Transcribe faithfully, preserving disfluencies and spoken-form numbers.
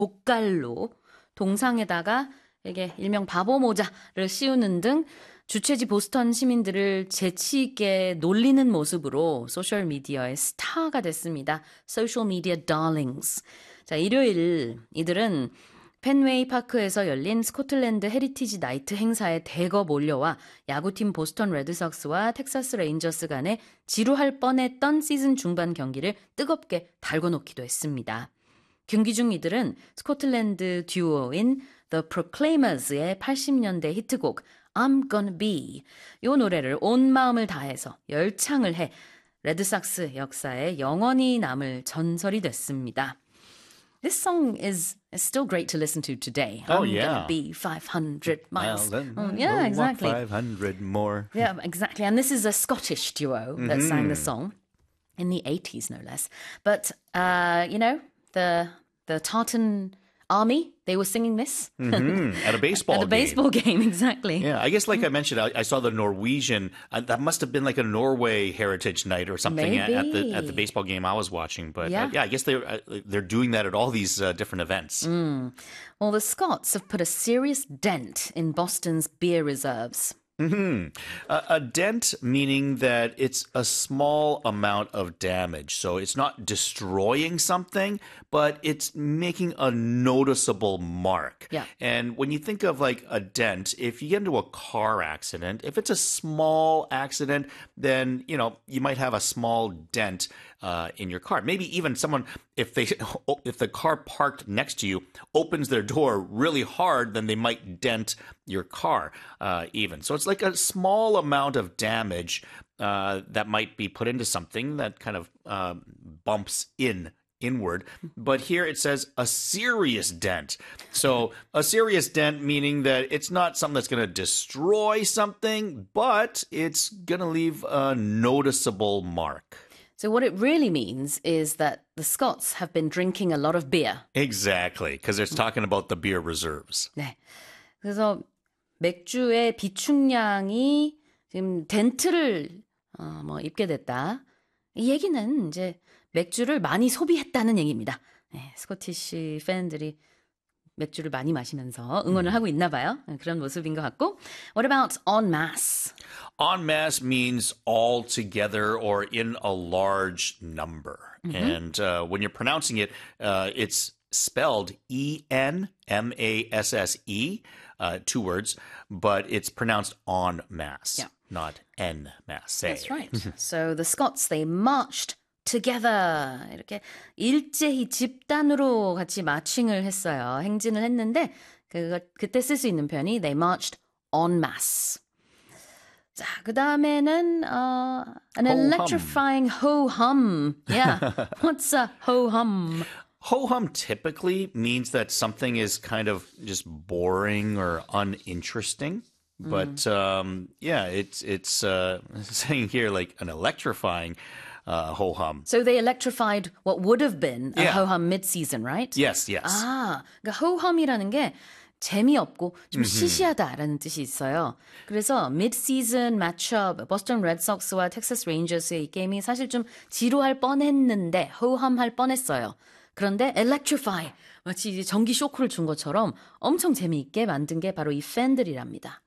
옷갈로 동상에다가 이게 일명 바보 모자를 씌우는 등 주최지 보스턴 시민들을 재치 있게 놀리는 모습으로 소셜 미디어의 스타가 됐습니다. 소셜 미디어 darlings. 자, 일요일 이들은 펜웨이 파크에서 열린 스코틀랜드 헤리티지 나이트 행사에 대거 몰려와 야구팀 보스턴 레드삭스와 텍사스 레인저스 간에 지루할 뻔했던 시즌 중반 경기를 뜨겁게 달궈놓기도 했습니다. 경기 중 이들은 스코틀랜드 듀오인 The Proclaimers의 팔십 년대 히트곡 I'm Gonna Be 이 노래를 온 마음을 다해서 열창을 해 레드삭스 역사에 영원히 남을 전설이 됐습니다. This song is, is still great to listen to today. Oh, I'm yeah. gonna be five hundred miles. Well, then, Um, we'll yeah, walk exactly. five hundred more. Yeah, exactly. And this is a Scottish duo that Mm-hmm. sang the song in the eighties, no less. But, uh, you know, the the Tartan army, they were singing this Mm, at a baseball at a game. baseball game, exactly. Yeah, I guess like I mentioned, I, I saw the Norwegian. Uh, that must have been like a Norway Heritage Night or something at, at the at the Maybe. baseball game I was watching. But Yeah. uh, yeah, I guess they're uh, they're doing that at all these uh, different events. Well, the Scots have put a serious dent in Boston's beer reserves. Hmm. A, a dent meaning that it's a small amount of damage. So it's not destroying something, but it's making a noticeable mark. Yeah. And when you think of like a dent, if you get into a car accident, if it's a small accident, then, you know, you might have a small dent uh, in your car. Maybe even someone, if they if the car parked next to you opens their door really hard, then they might dent your car uh, even. So it's like a small amount of damage uh, that might be put into something that kind of uh, bumps in inward. But here it says a serious dent. So a serious dent meaning that it's not something that's going to destroy something, but it's going to leave a noticeable mark. So what it really means is that the Scots have been drinking a lot of beer. Exactly, because it's talking about the beer reserves. 네. 그래서 맥주의 비축량이 지금 덴트를 어, 뭐 입게 됐다. 이 얘기는 이제 맥주를 많이 소비했다는 얘기입니다. 네, 스코티시 팬들이 맥주를 많이 마시면서 응원을 하고 있나 봐요. 그런 모습인 것 같고. What about en masse? En masse means all together or in a large number. And uh, when you're pronouncing it, uh, it's spelled E N M A S S E, uh, two words, but it's pronounced en masse, Yeah. not en masse. That's right. So the Scots, they marched together. 이렇게 일제히 집단으로 같이 마칭을 했어요. 행진을 했는데 그 그때 쓸 수 있는 표현이 they marched en masse. 자, 그 다음에는 uh, an Ho-hum. electrifying ho-hum. Yeah. What's a ho-hum? Ho-hum typically means that something is kind of just boring or uninteresting. But um, yeah, it's it's uh, saying here like an electrifying uh, ho-hum. So they electrified what would have been a Yeah. ho-hum mid-season, right? Yes, yes. 아, 그러니까 ho-hum이라는 게 재미없고 좀 시시하다라는 뜻이 있어요. 그래서 mid-season matchup, 보스턴 레드삭스와 텍사스 레인저스의 이 게임이 사실 좀 지루할 뻔했는데 ho-hum할 뻔했어요. 그런데 electrify, 마치 이제 전기 쇼크를 준 것처럼 엄청 재미있게 만든 게 바로 이 팬들이랍니다.